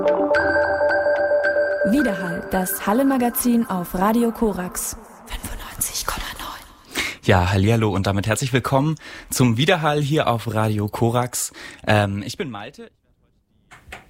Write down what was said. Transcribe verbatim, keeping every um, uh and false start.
Widerhall, das Halle-Magazin auf Radio Korax fünfundneunzig Komma neun. Ja, hallihallo und damit herzlich willkommen zum Widerhall hier auf Radio Korax. Ähm, ich bin Malte.